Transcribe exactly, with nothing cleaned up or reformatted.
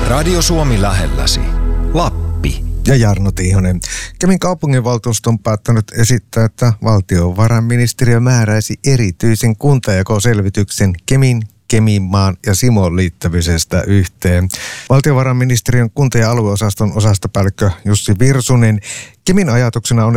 Radio Suomi lähelläsi. Lappi. Ja Jarno Tiihonen. Kemin kaupunginvaltuusto on päättänyt esittää, että valtiovarainministeriö määräisi erityisen kuntajakoselvityksen Kemin, Keminmaan ja Simon liittämisestä yhteen. Valtiovarainministeriön kunta- ja alueosaston osastopäällikkö Jussi Virsunen. Kemin ajatuksena on,